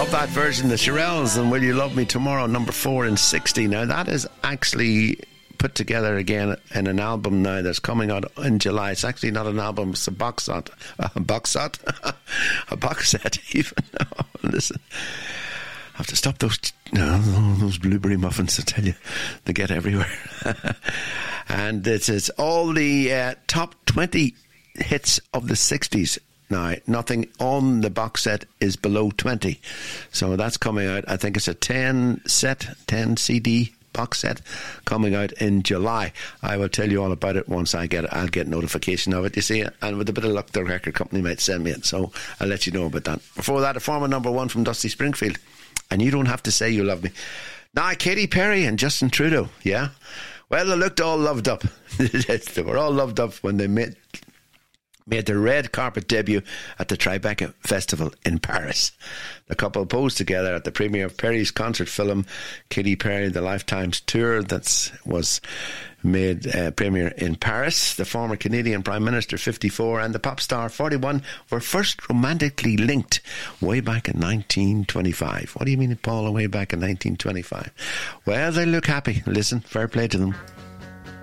Love that version, the Shirelles and Will You Love Me Tomorrow, number 4 in 60. Now that is actually put together again in an album now that's coming out in July. It's actually not an album, it's a box set. A box set even. Oh, listen, I have to stop those blueberry muffins, I tell you, they get everywhere. And it's all the top 20 hits of the 60s. Now, nothing on the box set is below 20. So that's coming out. I think it's a 10 CD box set coming out in July. I will tell you all about it once I'll get notification of it, you see. And with a bit of luck, the record company might send me it. So I'll let you know about that. Before that, a former number 1 from Dusty Springfield. And You Don't Have to Say You Love Me. Now, Katy Perry and Justin Trudeau, yeah? Well, they looked all loved up. They were all loved up when they made their red carpet debut at the Tribeca Festival in Paris. The couple posed together at the premiere of Perry's concert film, Katy Perry The Lifetime's Tour, that was made premiere in Paris. The former Canadian Prime Minister, 54, and the pop star, 41, were first romantically linked way back in 1925. What do you mean, Paul, way back in 1925? Well, they look happy. Listen, fair play to them.